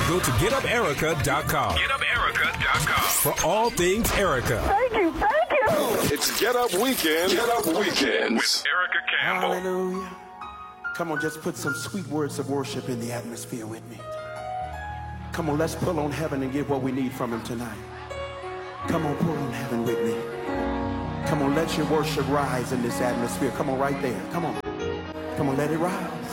Go to GetUpErica.com. GetUpErica.com for all things Erica. Thank you. It's Get Up Weekend. Get Up Weekends with Erica Campbell. Hallelujah. Come on, just put some sweet words of worship in the atmosphere with me. Come on, let's pull on heaven and get what we need from him tonight. Come on, pull on heaven with me. Come on, let your worship rise in this atmosphere. Come on, right there. Come on, let it rise.